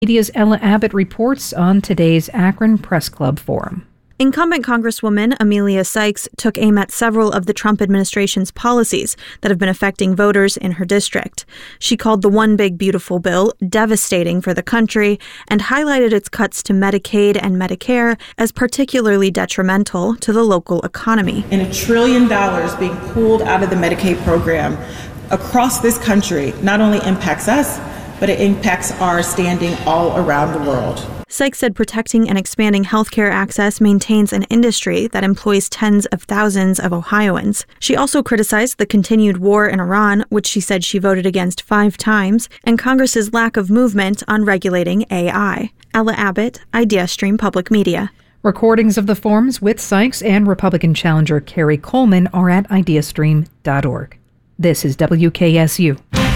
Media's Ella Abbott reports on today's Akron Press Club Forum. Incumbent Congresswoman Emilia Sykes took aim at several of the Trump administration's policies that have been affecting voters in her district. She called the One Big Beautiful Bill devastating for the country and highlighted its cuts to Medicaid and Medicare as particularly detrimental to the local economy. And $1 trillion being pulled out of the Medicaid program across this country not only impacts us, but it impacts our standing all around the world. Sykes said protecting and expanding healthcare access maintains an industry that employs tens of thousands of Ohioans. She also criticized the continued war in Iran, which she said she voted against 5 times, and Congress's lack of movement on regulating AI. Ella Abbott, IdeaStream Public Media. Recordings of the forums with Sykes and Republican challenger Kerry Coleman are at ideastream.org. This is WKSU.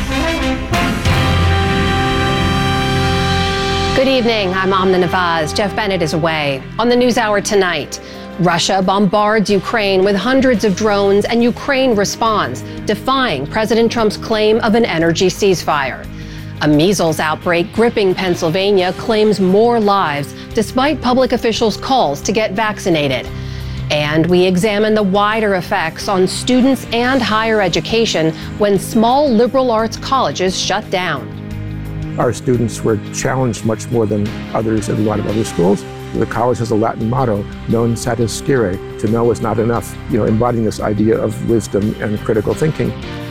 Good evening, I'm Amna Nawaz. Jeff Bennett is away. On the NewsHour tonight, Russia bombards Ukraine with hundreds of drones and Ukraine responds, defying President Trump's claim of an energy ceasefire. A measles outbreak gripping Pennsylvania claims more lives despite public officials' calls to get vaccinated. And we examine the wider effects on students and higher education when small liberal arts colleges shut down. Our students were challenged much more than others in a lot of other schools. The college has a Latin motto, non satis scire, to know is not enough, embodying this idea of wisdom and critical thinking.